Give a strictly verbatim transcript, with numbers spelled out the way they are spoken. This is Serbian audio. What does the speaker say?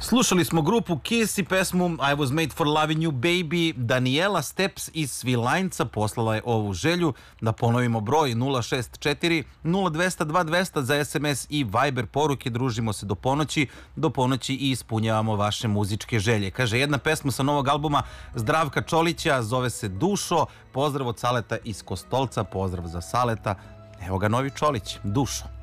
Slušali smo grupu Kiss i pesmu I Was Made For Loving You Baby. Daniela Steps iz Svilajnca poslala je ovu želju. Da ponovimo broj nula šest četiri nula dva zero dva dva zero zero za es em es i Viber poruke. Družimo se do ponoći, do ponoći i ispunjavamo vaše muzičke želje. Kaže, jedna pesma sa novog albuma Zdravka Čolića, zove se Dušo. Pozdrav od Saleta iz Kostolca, pozdrav za Saleta. Evo ga novi Čolić, Dušo.